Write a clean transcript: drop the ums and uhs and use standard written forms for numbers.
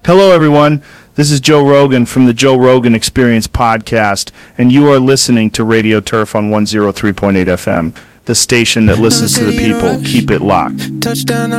Hello, everyone. This is Joe Rogan from the Joe Rogan Experience podcast, and you are listening to Radio Turf on 103.8 FM, the station that listens to the people. Keep it locked. Touchdown.